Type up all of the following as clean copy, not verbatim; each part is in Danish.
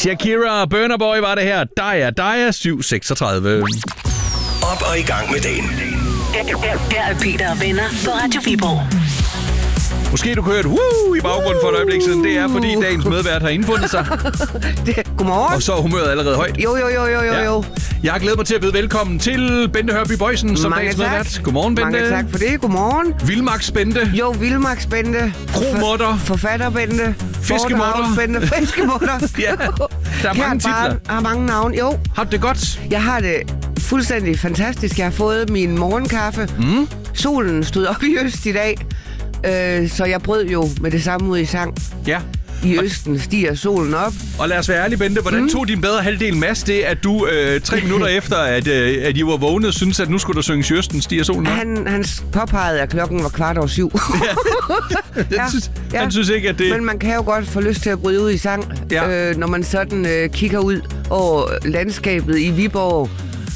Shakira og Burna Boy var det her. Daya 7:36. Op og i gang med dagen. Der er Peter og venner på Radio Viborg. Måske du kunne høre et i baggrunden for et øjeblik siden. Det er, fordi dagens medvært har indfundet sig. Godmorgen. Og så er humøret allerede højt. Jo. Jeg har glædet mig til at byde velkommen til Bente Hørby Boysen som dagens medvært. Godmorgen, Bente. Mange tak for det. Godmorgen. Vildmarks Bente. Jo, Vildmarks Bente. Kromutter. Forfatter Bente. Fiskemutter. Bente. Fiskemutter. Ja, der er mange titler. Har mange navne. Jo. Har du det godt? Jeg har det fuldstændig fantastisk. Jeg har fået min morgenkaffe. Solen stod op i øst i dag. Så jeg brød jo med det samme ud i sang. Ja. I østen stiger solen op. Og lad os være ærlige, Bente. Hvordan tog din bedre halvdel Mads det, at du 3 minutter efter, at I var vågnet, synes at nu skulle der synges i østen, stiger solen op? Han påpegede, at klokken var 7:15. Han synes ikke, at det... Men man kan jo godt få lyst til at bryde ud i sang, når man sådan kigger ud over landskabet i Viborg.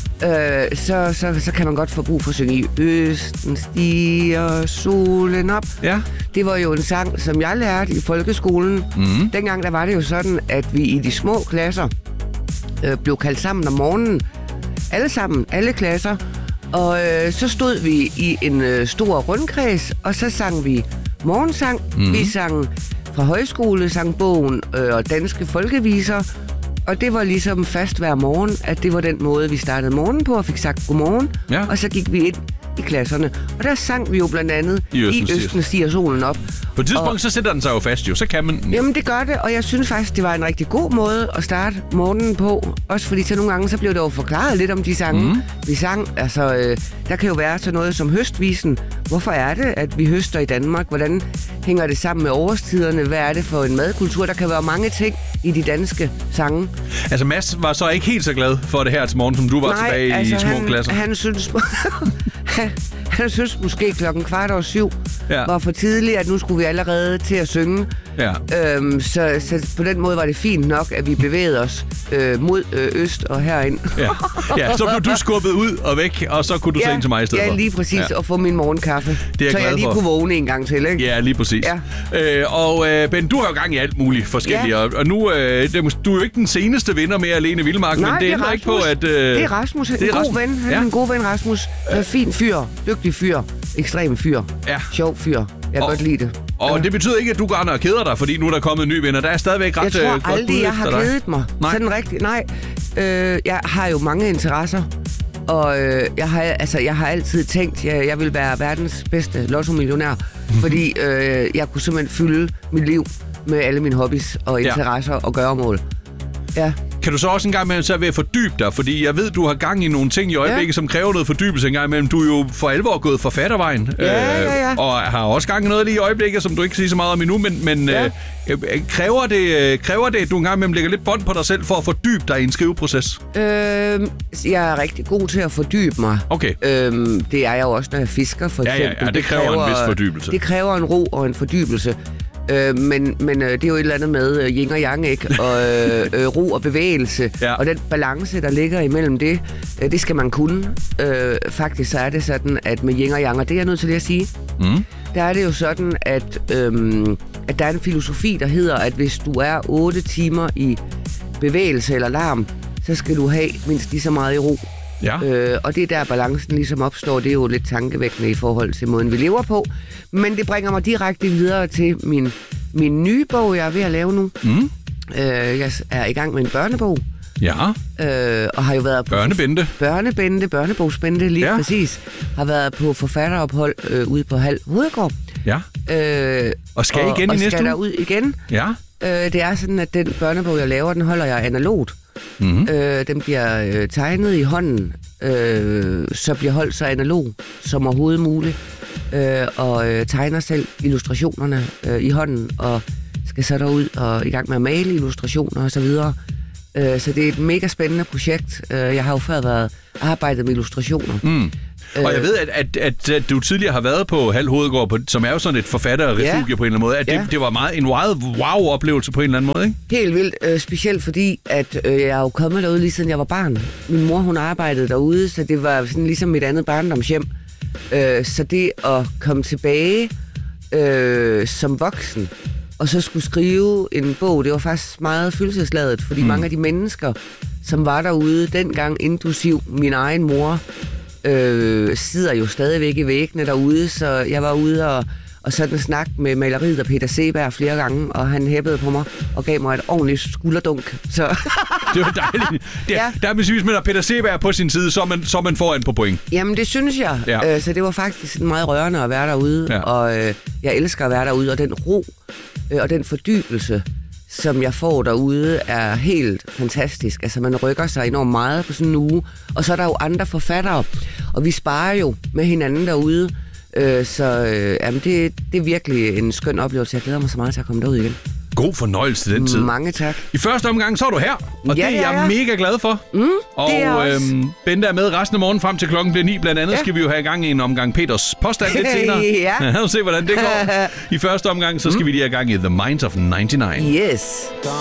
Så kan man godt få brug for at synge i østen stiger solen op. Ja. Det var jo en sang, som jeg lærte i folkeskolen. Dengang der var det jo sådan, at vi i de små klasser blev kaldt sammen om morgenen. Alle klasser. Og så stod vi i en stor rundkreds, og så sang vi morgensang. Vi sang fra højskolesangbogen og danske folkeviser. Og det var ligesom fast hver morgen, at det var den måde, vi startede morgenen på og fik sagt godmorgen. Ja. Og så gik vi ind i klasserne. Og der sang vi jo blandt andet I østen stiger solen op. På et tidspunkt, så sætter den sig jo fast, jo. Så kan man... Jamen, det gør det, og jeg synes faktisk, det var en rigtig god måde at starte morgenen på. Også fordi så nogle gange, så blev der jo forklaret lidt om de sange, vi sang. Altså, der kan jo være sådan noget som høstvisen. Hvorfor er det, at vi høster i Danmark? Hvordan hænger det sammen med årstiderne? Hvad er det for en madkultur? Der kan være mange ting i de danske sange. Altså, Mads var så ikke helt så glad for det her til morgen, som du var tilbage i små klasser. Han synes... Han synes måske klokken 7:15 var for tidligt, at nu skulle vi allerede til at synge. Ja. Så på den måde var det fint nok, at vi bevægede os mod øst og herind. Ja, så blev du skubbet ud og væk, og så kunne du se ind til mig i stedet for. Ja, lige præcis, og få min morgenkaffe. Så jeg lige kunne vågne en gang til, ikke? Ja, lige præcis. Ja. Ben, du har jo gang i alt muligt forskelligt, og nu du er jo ikke den seneste vinder med Alene Vildmark, men det ændrer ikke på, at... Det er Rasmus, en god ven. Han er en god ven, Rasmus. Fin fyr, dygtig fyr, ekstrem fyr, sjov fyr. Jeg kan godt lide det. Og det betyder ikke, at du går og keder dig, fordi nu er der kommet en ny vinder. Der er stadigvæk ret godt bud efter dig. Jeg tror aldrig, jeg har kedet mig. Nej. Sådan rigtigt. Nej. Jeg har jo mange interesser. Og jeg har altid tænkt, at jeg vil være verdens bedste lotto-millionær. Fordi jeg kunne simpelthen fylde mit liv med alle mine hobbies og interesser og gøremål. Ja. Kan du så også en gang imellem så ved at fordybe dig? Fordi jeg ved, du har gang i nogle ting i øjeblikket, som kræver noget fordybelse en gang imellem. Du er jo for alvor gået forfattervejen. Og har også gang i noget lige i øjeblikket, som du ikke kan sige så meget om endnu. Men kræver det, at du en gang imellem lægger lidt bånd på dig selv for at fordybe dig i en skriveproces? Jeg er rigtig god til at fordybe mig. Okay. Det er jeg jo også, når jeg fisker, for eksempel. Ja, det kræver en vis fordybelse. Det kræver en ro og en fordybelse. Men det er jo et eller andet med yin og yang, ikke? Og ro og bevægelse. Ja. Og den balance, der ligger imellem det, det skal man kunne. Faktisk så er det sådan, at med yin og yang, og det er jeg nødt til at sige, der er det jo sådan, at der er en filosofi, der hedder, at hvis du er 8 timer i bevægelse eller larm, så skal du have mindst lige så meget i ro. Ja. Og det er der balancen ligesom opstår. Det er jo lidt tankevækkende i forhold til måden, vi lever på. Men det bringer mig direkte videre til min nye bog, jeg er ved at lave nu. Jeg er i gang med en børnebog. Ja. Og har jo været på... Børnebogsbente, lige præcis. Har været på forfatterophold ude på Hald Hovedgård. Ja. Og skal I igen i næste uge? Og skal derud igen. Ja. Det er sådan, at den børnebog, jeg laver, den holder jeg analogt. Den bliver tegnet i hånden, så bliver holdt så analog som overhovedet muligt, og tegner selv illustrationerne i hånden, og skal så derud og i gang med at male illustrationer og så videre. Så det er et mega spændende projekt. Jeg har jo før arbejdet med illustrationer. Og jeg ved, at du tidligere har været på Hald Hovedgård, som er jo sådan et forfatterrefugie på en eller anden måde. At det var en wow-oplevelse på en eller anden måde, ikke? Helt vildt. Specielt fordi, at jeg er jo kommet derude lige siden jeg var barn. Min mor, hun arbejdede derude, så det var sådan ligesom mit andet barndomshjem. Så det at komme tilbage som voksen og så skulle skrive en bog. Det var faktisk meget følelsesladet, fordi mange af de mennesker, som var derude dengang, inklusiv min egen mor, sidder jo stadigvæk i væggene derude, så jeg var ude og sådan snak med maleriet og Peter Seberg flere gange, og han hæppede på mig og gav mig et ordentligt skulderdunk. Så. Det var dejligt. Der er hvis man har Peter Seberg på sin side, så er man foran på point. Jamen, det synes jeg. Ja. Så det var faktisk meget rørende at være derude, og jeg elsker at være derude, og den ro og den fordybelse, som jeg får derude, er helt fantastisk. Altså, man rykker sig enormt meget på sådan en uge, og så er der jo andre forfattere, og vi sparer jo med hinanden derude. Jamen det er virkelig en skøn oplevelse. Jeg glæder mig så meget til at komme derud igen. God fornøjelse den tid. Mange tak. I første omgang, så er du her, og det er jeg mega glad for. Og Bente er med resten af morgen frem til klokken bliver 9. Blandt andet skal vi jo have i gang i en omgang Peters påstand lidt senere. Lad os se, hvordan det går. I første omgang, så skal vi lige have gang i The Minds of 99. Yes.